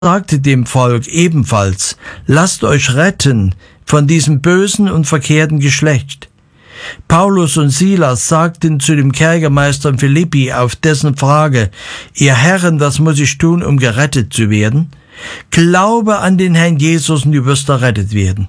sagte dem Volk ebenfalls: Lasst euch retten von diesem bösen und verkehrten Geschlecht. Paulus und Silas sagten zu dem Kerkermeister Philippi auf dessen Frage: Ihr Herren, was muss ich tun, um gerettet zu werden? Glaube an den Herrn Jesus und du wirst errettet werden.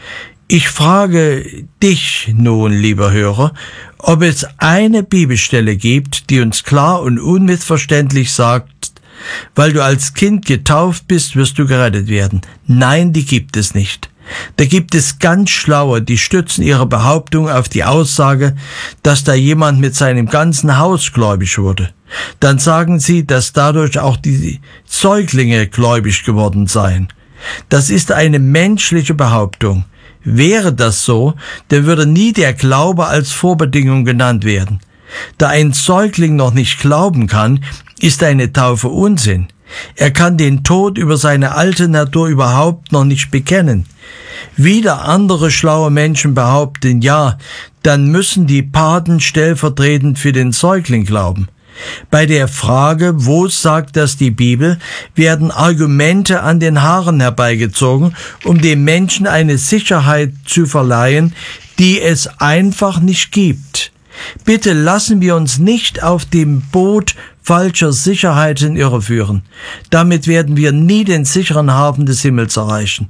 Ich frage dich nun, lieber Hörer, ob es eine Bibelstelle gibt, die uns klar und unmissverständlich sagt: Weil du als Kind getauft bist, wirst du gerettet werden. Nein, die gibt es nicht. Da gibt es ganz Schlaue, die stützen ihre Behauptung auf die Aussage, dass da jemand mit seinem ganzen Haus gläubig wurde. Dann sagen sie, dass dadurch auch die Säuglinge gläubig geworden seien. Das ist eine menschliche Behauptung. Wäre das so, dann würde nie der Glaube als Vorbedingung genannt werden. Da ein Säugling noch nicht glauben kann, ist eine Taufe Unsinn. Er kann den Tod über seine alte Natur überhaupt noch nicht bekennen. Wieder andere schlaue Menschen behaupten, ja, dann müssen die Paten stellvertretend für den Säugling glauben. Bei der Frage, wo sagt das die Bibel, werden Argumente an den Haaren herbeigezogen, um dem Menschen eine Sicherheit zu verleihen, die es einfach nicht gibt. Bitte lassen wir uns nicht auf dem Boot falscher Sicherheiten irreführen. Damit werden wir nie den sicheren Hafen des Himmels erreichen.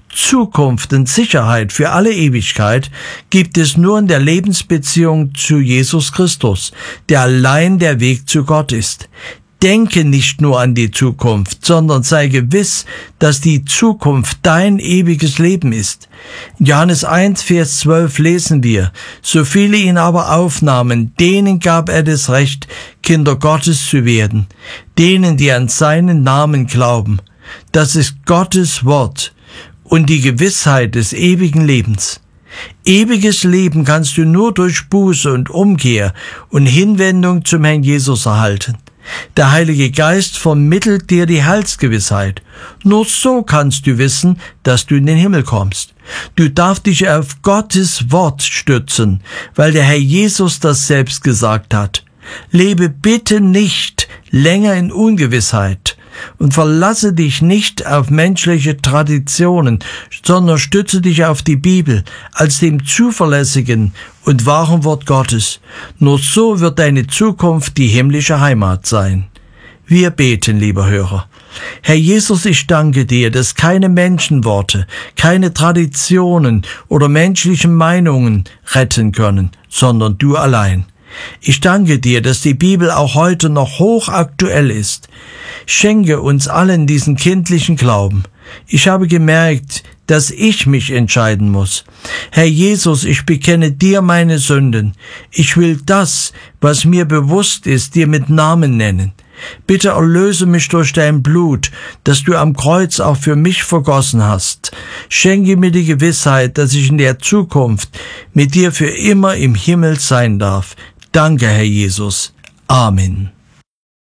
Zukunft und Sicherheit für alle Ewigkeit gibt es nur in der Lebensbeziehung zu Jesus Christus, der allein der Weg zu Gott ist. Denke nicht nur an die Zukunft, sondern sei gewiss, dass die Zukunft dein ewiges Leben ist. In Johannes 1, Vers 12 lesen wir: So viele ihn aber aufnahmen, denen gab er das Recht, Kinder Gottes zu werden, denen, die an seinen Namen glauben. Das ist Gottes Wort und die Gewissheit des ewigen Lebens. Ewiges Leben kannst du nur durch Buße und Umkehr und Hinwendung zum Herrn Jesus erhalten. Der Heilige Geist vermittelt dir die Heilsgewissheit. Nur so kannst du wissen, dass du in den Himmel kommst. Du darfst dich auf Gottes Wort stützen, weil der Herr Jesus das selbst gesagt hat. Lebe bitte nicht länger in Ungewissheit und verlasse dich nicht auf menschliche Traditionen, sondern stütze dich auf die Bibel als dem zuverlässigen und wahren Wort Gottes. Nur so wird deine Zukunft die himmlische Heimat sein. Wir beten, lieber Hörer. Herr Jesus, ich danke dir, dass keine Menschenworte, keine Traditionen oder menschlichen Meinungen retten können, sondern du allein. Ich danke dir, dass die Bibel auch heute noch hochaktuell ist. Schenke uns allen diesen kindlichen Glauben. Ich habe gemerkt, dass ich mich entscheiden muss. Herr Jesus, ich bekenne dir meine Sünden. Ich will das, was mir bewusst ist, dir mit Namen nennen. Bitte erlöse mich durch dein Blut, das du am Kreuz auch für mich vergossen hast. Schenke mir die Gewissheit, dass ich in der Zukunft mit dir für immer im Himmel sein darf. Danke, Herr Jesus. Amen.